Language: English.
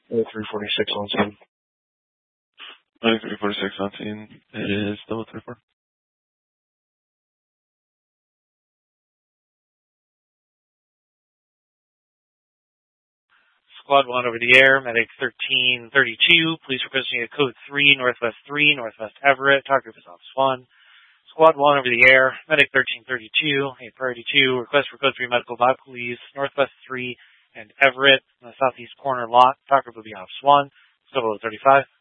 346 on scene. 346 on scene. It is double 34. Squad 1 over the air, medic 1332, police requesting a code 3, Northwest Everett, target is Office 1. Squad 1 over the air, medic 1332, a priority 2, request for code 3 medical by police, Northwest 3 and Everett, in the southeast corner lot, target will be Office 1, 0035.